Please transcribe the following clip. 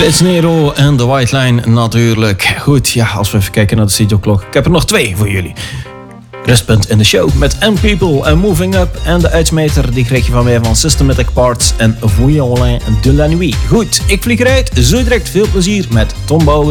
Fats Nero en The White Line natuurlijk. Goed, ja, als we even kijken naar de studioklok. Ik heb er nog 2 voor jullie. Rustpunt in de show met M-People en Moving Up. En de uitsmijter die krijg je van mij van Systematic Parts en Voyons de la Nuit. Goed, ik vlieg eruit. Zo direct veel plezier met Tom Bouwens.